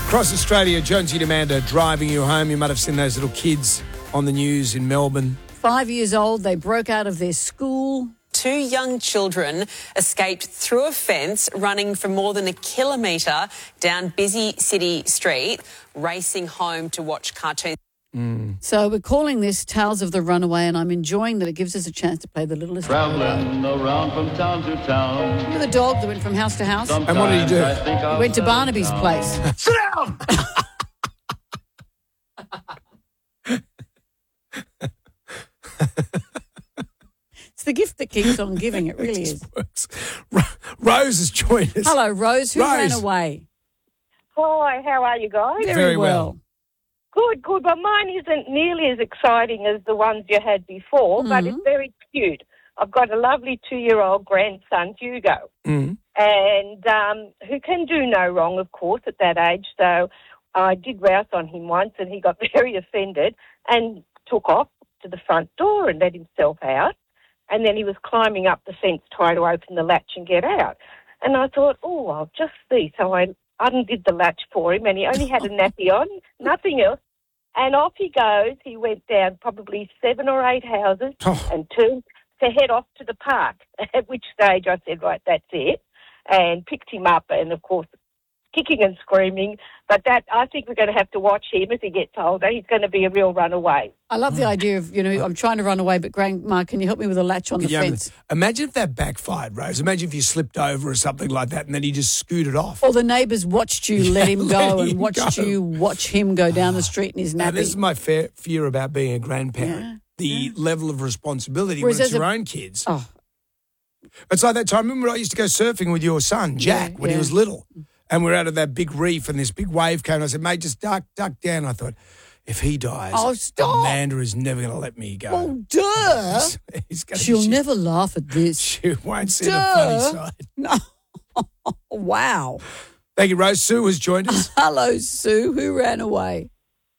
Across Australia, Jonesy and Amanda driving you home. You might have seen those little kids on the news in Melbourne. 5 years old, they broke out of their school. 2 young children escaped through a fence, running for more than a kilometre down busy city street, racing home to watch cartoons. So we're calling this Tales of the Runaway, and I'm enjoying that it gives us a chance to play the littlest. Traveling around from town to town. Remember the dog that went from house to house? And what did he do? He went to Barnaby's place. Sit down! It's the gift that keeps on giving, it really is. Works. Rose has joined us. Hello, Rose. Who ran Rose. away? Hi, how are you guys? Very well. Good. Well, mine isn't nearly as exciting as the ones you had before, but it's very cute. I've got a lovely 2-year-old grandson, Hugo, and who can do no wrong, of course, at that age. So I did rouse on him once, and he got very offended and took off to the front door and let himself out. And then he was climbing up the fence trying to open the latch and get out. And I thought, I'll just see. So I undid the latch for him, and he only had a nappy on, nothing else. And off he goes. He went down probably 7 or 8 houses and turned to head off to the park, at which stage I said, right, that's it, and picked him up and, of course, kicking and screaming. But that, I think we're going to have to watch him as he gets older. He's going to be a real runaway. I love the idea of, I'm trying to run away, but Grandma, can you help me with a latch on the fence? Imagine if that backfired, Rose. Imagine if you slipped over or something like that and then he just scooted off. Or the neighbours watched you let him go and watched you watch him go down the street in his nappy. Now, this is my fear about being a grandparent. The level of responsibility when it's your own kids. Oh. It's like that time. Remember I used to go surfing with your son, Jack, when he was little. And we're out of that big reef and this big wave came. And I said, mate, just duck down. I thought, if he dies, Amanda is never going to let me go. Well, duh. She'll never laugh at this. She won't see the funny side. No. Wow. Thank you, Rose. Sue has joined us. Hello, Sue. Who ran away?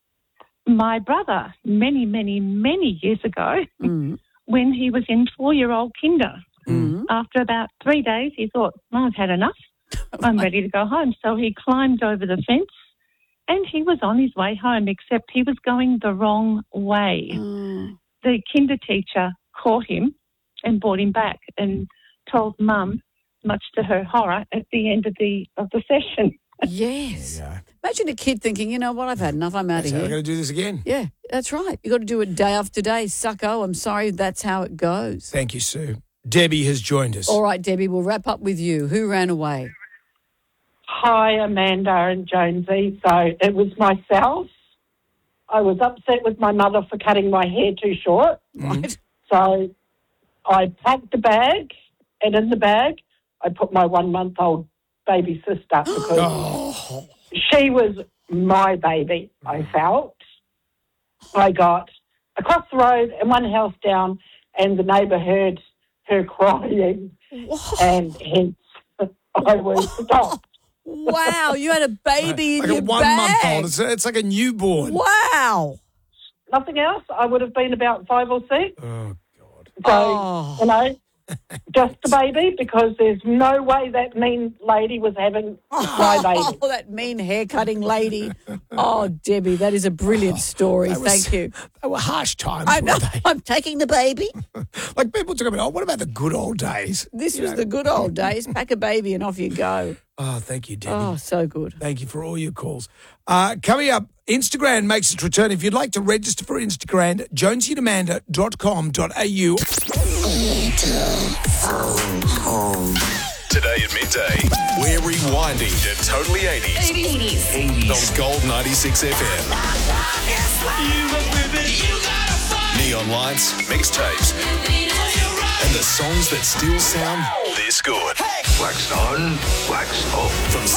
My brother, many, many, many years ago, when he was in 4-year-old kinder. After about 3 days, he thought, I've had enough. I'm ready to go home. So he climbed over the fence and he was on his way home, except he was going the wrong way. The kinder teacher caught him and brought him back and told Mum, much to her horror, at the end of the session. Yes. Imagine a kid thinking, you know what, I've had enough, I'm out of here. I'm going to do this again. Yeah, that's right. You've got to do it day after day. Sucko, I'm sorry, that's how it goes. Thank you, Sue. Debbie has joined us. All right, Debbie, we'll wrap up with you. Who ran away? Hi, Amanda and Jonesy. So it was myself. I was upset with my mother for cutting my hair too short. Right. So I packed a bag, and in the bag I put my 1-month-old baby sister because she was my baby, I felt. I got across the road and one house down, and the neighbour heard her crying, and hence I was stopped. Wow, you had a baby in like your a bag. 1-month-old. It's like a newborn. Wow. Nothing else. I would have been about 5 or 6. Oh, God. So, just a baby, because there's no way that mean lady was having my baby. Oh, that mean hair-cutting lady. Oh, Debbie, that is a brilliant story. Thank you. They were harsh times, I know. weren't they? I'm taking the baby. Like people talk about, what about the good old days? This was the good old days. Pack a baby and off you go. Oh, thank you, Debbie. Oh, so good. Thank you for all your calls. Coming up, Instagram makes its return. If you'd like to register for Instagram, jonesyandamanda.com.au. Today at midday, we're rewinding to Totally 80s. 80s. On Gold 96 FM. Neon lights, mixtapes, and the songs that still sound this good. Wax on, wax off. From